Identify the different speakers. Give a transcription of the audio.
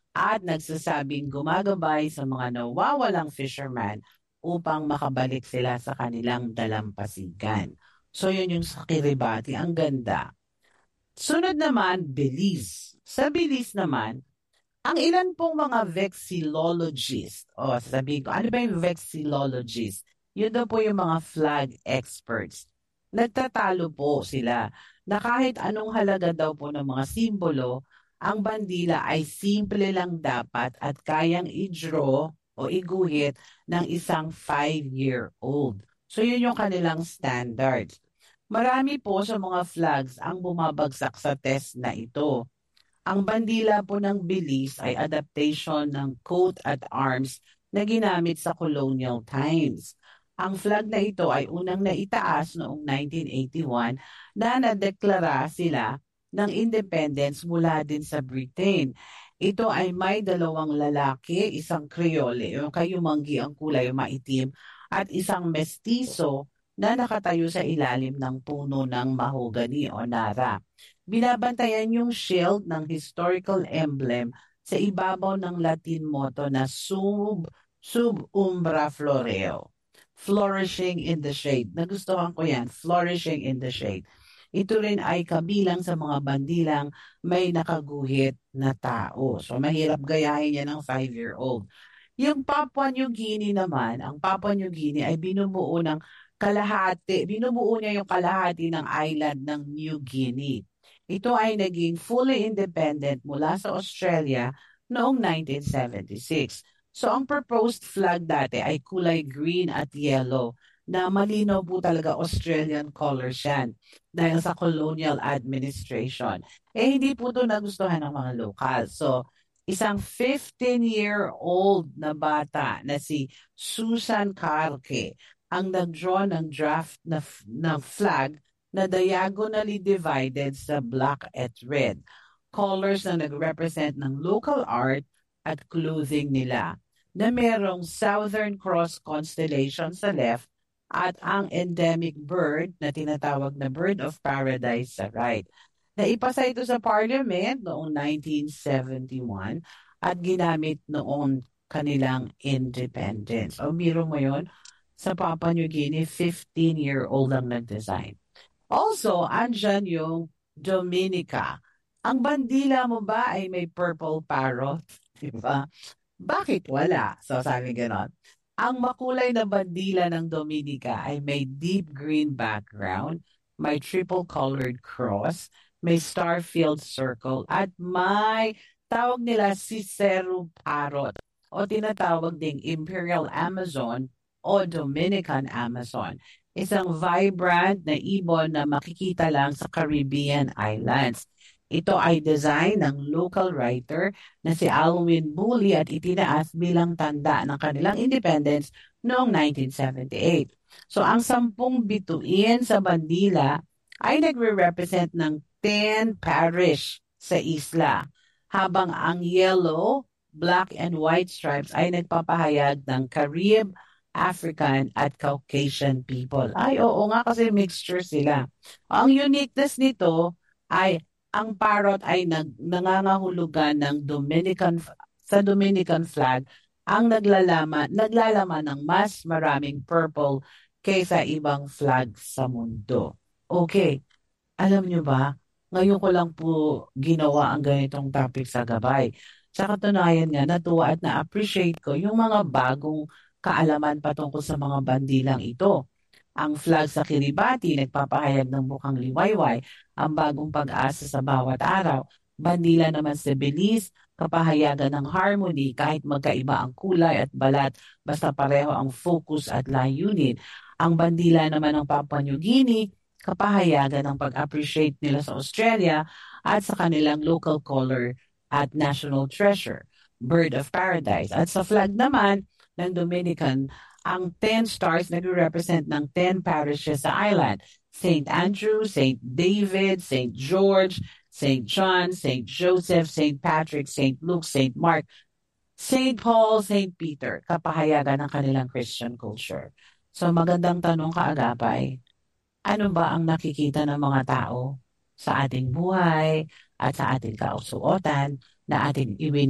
Speaker 1: at nagsasabing gumagabay sa mga nawawalang fisherman upang makabalik sila sa kanilang dalampasigan. So yun yung sa Kiribati, ang ganda. Sunod naman, Belize. Sa Belize naman, ang ilan pong mga vexillologist, o sabihin ko, ano ba yung vexillologist? Yun daw po yung mga flag experts. Nagtatalo po sila na kahit anong halaga daw po ng mga simbolo, ang bandila ay simple lang dapat at kayang i-draw o iguhit ng isang 5-year-old. So yun yung kanilang standards. Marami po sa mga flags ang bumabagsak sa test na ito. Ang bandila po ng Belize ay adaptation ng coat at arms na ginamit sa colonial times. Ang flag na ito ay unang naitaas noong 1981 na nadeklara sila ng independence mula din sa Britain. Ito ay may dalawang lalaki, isang Creole, yung kayumanggi ang kulay maitim, at isang mestizo na nakatayo sa ilalim ng puno ng mahogany o nara. Binabantayan yung shield ng historical emblem sa ibabaw ng Latin motto na sub umbra floreo. Flourishing in the shade. Nagustuhan ko yan, flourishing in the shade. Ito rin ay kabilang sa mga bandilang may nakaguhit na tao. So mahirap gayahin yan ng 5-year-old. Yung Papua New Guinea naman, ang Papua New Guinea ay binubuo niya yung kalahati ng island ng New Guinea. Ito ay naging fully independent mula sa Australia noong 1976. So ang proposed flag dati ay kulay green at yellow na malinaw po talaga Australian colors yan dahil sa colonial administration. Hindi po ito nagustuhan ng mga local. So isang 15-year-old na bata na si Susan Karke ang nag-draw ng draft na flag na diagonally divided sa black at red. Colors na nag-represent ng local art at clothing nila na merong Southern Cross constellation sa left at ang endemic bird na tinatawag na bird of paradise sa right. Naipasa ito sa Parliament noong 1971 at ginamit noong kanilang independence. O biro mo yun, sa Papua New Guinea, 15-year-old ang nag-design. Also, andyan yung Dominica. Ang bandila mo ba ay may purple parrot? Diba? Bakit wala? So sabi ganon. Ang makulay na bandila ng Dominica ay may deep green background, may triple-colored cross, may star-filled circle, at may tawag nila Cicero parrot o tinatawag ding Imperial Amazon o Dominican Amazon. Isang vibrant na ibon na makikita lang sa Caribbean Islands. Ito ay design ng local writer na si Alwyn Bully at itinaas bilang tanda ng kanilang independence noong 1978. So ang 10 bituin sa bandila ay nagre-represent ng 10 parish sa isla, habang ang yellow, black and white stripes ay nagpapahayag ng Carib, African at Caucasian people. Ay oo nga kasi mixture sila. Ang uniqueness nito ay ang parrot ay nangangahulugan ng sa Dominican flag ang naglalaman ng mas maraming purple kaysa ibang flag sa mundo. Okay, alam nyo ba, ngayon ko lang po ginawa ang ganitong topic sa gabay. Sa katunayan nga, natuwa at na-appreciate ko yung mga bagong kaalaman patungkol sa mga bandilang ito. Ang flag sa Kiribati nagpapahayag ng mukhang liwayway, ang bagong pag-asa sa bawat araw. Bandila naman sa Belize, kapahayagan ng harmony kahit magkaiba ang kulay at balat, basta pareho ang focus at layunin. Ang bandila naman ng Papua New Guinea, kapahayagan ng pag-appreciate nila sa Australia at sa kanilang local color at national treasure, bird of paradise. At sa flag naman ng Dominican, ang 10 stars nagre-represent ng 10 parishes sa island. St. Andrew, St. David, St. George, St. John, St. Joseph, St. Patrick, St. Luke, St. Mark, St. Paul, St. Peter, kapahayagan ng kanilang Christian culture. So magandang tanong kaagapay, ano ba ang nakikita ng mga tao sa ating buhay at sa ating kausuotan na ating